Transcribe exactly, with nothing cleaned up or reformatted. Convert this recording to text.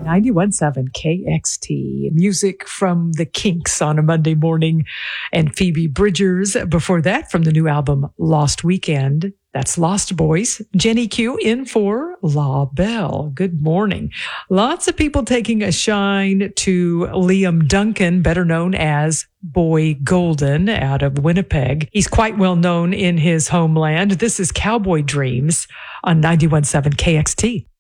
ninety-one point seven K X T. Music from the Kinks on a Monday morning, and Phoebe Bridgers. Before that, from the new album Lost Weekend, that's Lost Boys. Jenny Q in for La Belle. Good morning. Lots of people taking a shine to Liam Duncan, better known as Boy Golden, out of Winnipeg. He's quite well known in his homeland. This is Cowboy Dreams on ninety-one point seven K X T.